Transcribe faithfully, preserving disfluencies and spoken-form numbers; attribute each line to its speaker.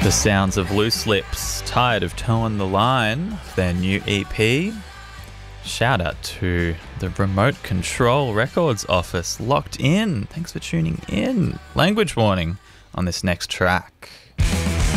Speaker 1: The sounds of Loose Lips, tired of towing the line, their new E P. Shout out to the Remote Control Records office, Locked In. Thanks for tuning in. Language warning on this next track.